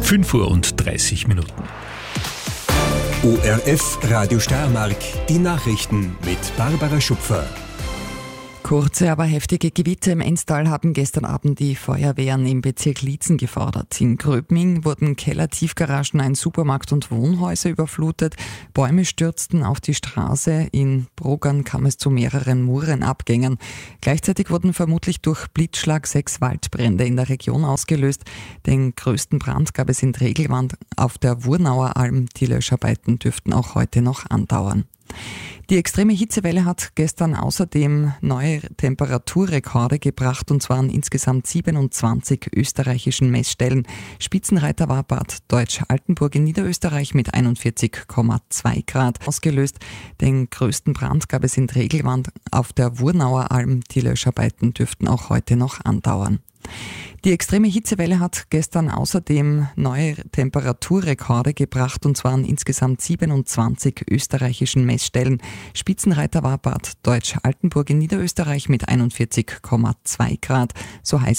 5:30 Uhr. ORF Radio Steiermark, die Nachrichten mit Barbara Schupfer. Kurze, aber heftige Gewitter im Enstal haben gestern Abend die Feuerwehren im Bezirk Liezen gefordert. In Gröbming wurden Keller, Tiefgaragen, ein Supermarkt und Wohnhäuser überflutet. Bäume stürzten auf die Straße. In Brogern kam es zu mehreren Murenabgängen. Gleichzeitig wurden vermutlich durch Blitzschlag 6 Waldbrände in der Region ausgelöst. Den größten Brand gab es in Tregelwand auf der Wurnauer Alm. Die Löscharbeiten dürften auch heute noch andauern. Die extreme Hitzewelle hat gestern außerdem neue Temperaturrekorde gebracht, und zwar an insgesamt 27 österreichischen Messstellen. Spitzenreiter war Bad Deutsch-Altenburg in Niederösterreich mit 41,2 Grad ausgelöst. Den größten Brand gab es in Tregelwand auf der Wurnauer Alm. Die Löscharbeiten dürften auch heute noch andauern. Die extreme Hitzewelle hat gestern außerdem neue Temperaturrekorde gebracht, und zwar an insgesamt 27 österreichischen Messstellen. Spitzenreiter war Bad Deutsch-Altenburg in Niederösterreich mit 41,2 Grad. So heiß